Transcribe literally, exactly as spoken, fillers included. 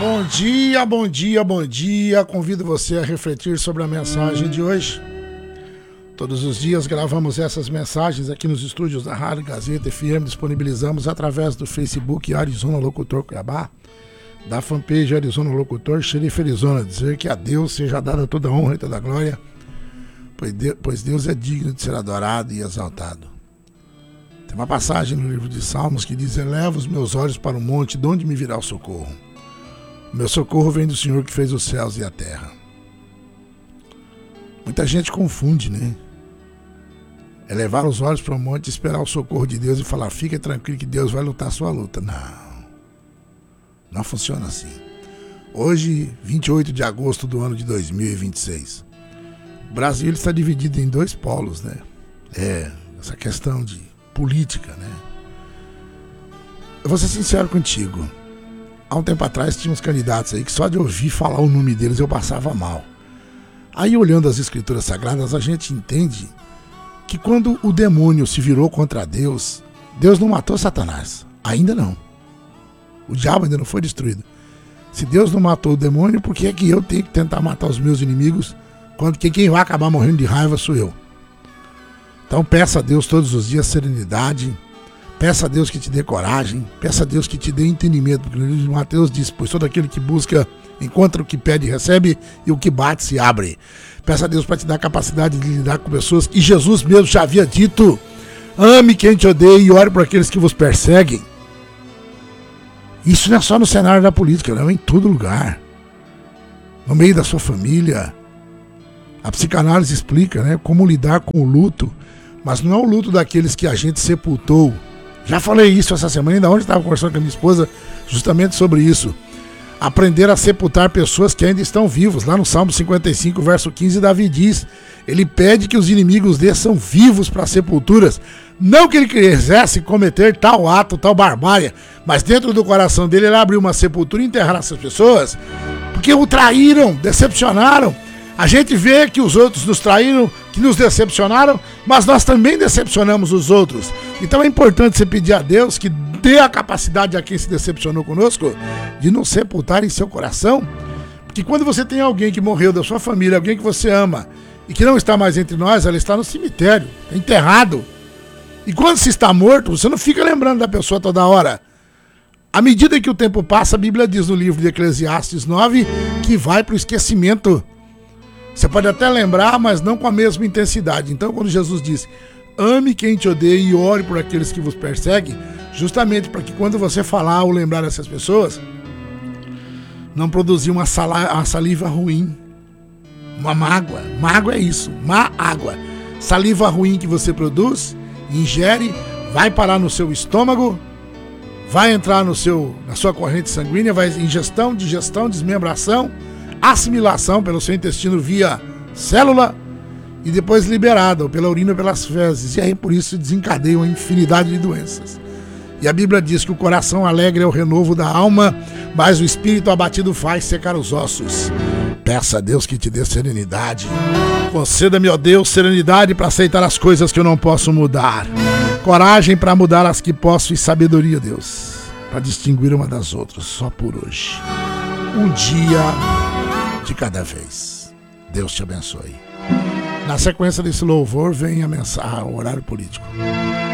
Bom dia, bom dia, bom dia. Convido você a refletir sobre a mensagem de hoje. Todos os dias gravamos essas mensagens aqui nos estúdios da Rádio Gazeta F M, disponibilizamos através do Facebook Arizona Locutor Cuiabá, da fanpage Arizona Locutor Xerife Arizona. Dizer que a Deus seja dada toda a honra e toda a glória, pois Deus é digno de ser adorado e exaltado. Tem uma passagem no livro de Salmos que diz: eleva os meus olhos para o monte, de onde me virá o socorro? O meu socorro vem do Senhor que fez os céus e a terra. Muita gente confunde, né? Elevar os olhos para o monte, esperar o socorro de Deus e falar: fica tranquilo que Deus vai lutar a sua luta. Não. Não funciona assim. Hoje, vinte e oito de agosto do ano de dois mil e vinte e seis, o Brasil está dividido em dois polos, né? É, essa questão de política, né? Eu vou ser sincero contigo. Há um tempo atrás tinha uns candidatos aí que só de ouvir falar o nome deles eu passava mal. Aí, olhando as escrituras sagradas, a gente entende que quando o demônio se virou contra Deus, Deus não matou Satanás. Ainda não. O diabo ainda não foi destruído. Se Deus não matou o demônio, por que é que eu tenho que tentar matar os meus inimigos, quando quem vai acabar morrendo de raiva sou eu? Então peça a Deus todos os dias serenidade, peça a Deus que te dê coragem, peça a Deus que te dê entendimento, porque no livro de Mateus diz: pois todo aquele que busca encontra, o que pede recebe, e o que bate se abre. Peça a Deus para te dar a capacidade de lidar com pessoas, e Jesus mesmo já havia dito: ame quem te odeia e ore por aqueles que vos perseguem. Isso não é só no cenário da política, não, é em todo lugar. No meio da sua família. A psicanálise explica, né, como lidar com o luto, mas não é o luto daqueles que a gente sepultou. Já falei isso essa semana, ainda ontem estava conversando com a minha esposa justamente sobre isso. Aprender a sepultar pessoas que ainda estão vivos. Lá no Salmo cinquenta e cinco, verso quinze, Davi diz: ele pede que os inimigos dele são vivos para sepulturas. Não que ele quisesse cometer tal ato, tal barbárie, mas dentro do coração dele ele abriu uma sepultura e enterrar essas pessoas, porque o traíram, decepcionaram. A gente vê que os outros nos traíram, que nos decepcionaram, mas nós também decepcionamos os outros. Então é importante você pedir a Deus que dê a capacidade a quem se decepcionou conosco de não sepultar em seu coração. Porque quando você tem alguém que morreu da sua família, alguém que você ama e que não está mais entre nós, ela está no cemitério, enterrado. E quando se está morto, você não fica lembrando da pessoa toda hora. À medida que o tempo passa, a Bíblia diz no livro de Eclesiastes nove que vai para o esquecimento. Você pode até lembrar, mas não com a mesma intensidade. Então, quando Jesus diz: ame quem te odeia e ore por aqueles que vos perseguem, justamente para que quando você falar ou lembrar dessas pessoas, não produzir uma, sala, uma saliva ruim, uma mágoa. Mágoa é isso, má água. Saliva ruim que você produz, ingere, vai parar no seu estômago, vai entrar no seu, na sua corrente sanguínea, vai ingestão, digestão, desmembração, assimilação pelo seu intestino via célula e depois liberada ou pela urina ou pelas fezes, e aí por isso desencadeia uma infinidade de doenças. E a Bíblia diz que o coração alegre é o renovo da alma, mas o espírito abatido faz secar os ossos. Peça a Deus que te dê serenidade. Conceda-me, ó Deus, serenidade para aceitar as coisas que eu não posso mudar, coragem para mudar as que posso e sabedoria, Deus, para distinguir uma das outras, só por hoje. Um dia de cada vez. Deus te abençoe. Na sequência desse louvor vem a mensagem, o horário político.